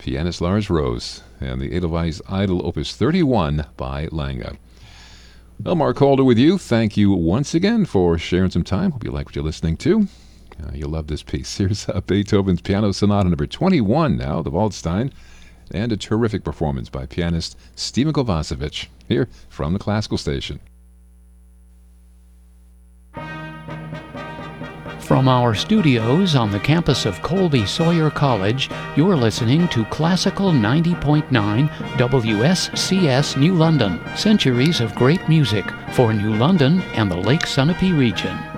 pianist Lars Rose, and the Edelweiss Idol Opus 31 by Lange. Well, Mark Holder with you. Thank you once again for sharing some time. Hope you like what you're listening to. You'll love this piece. Here's Beethoven's Piano Sonata number 21 now, the Waldstein, and a terrific performance by pianist Stephen Kovacevic here from the Classical Station. From our studios on the campus of Colby Sawyer College, you're listening to Classical 90.9 WSCS New London. Centuries of great music for New London and the Lake Sunapee region.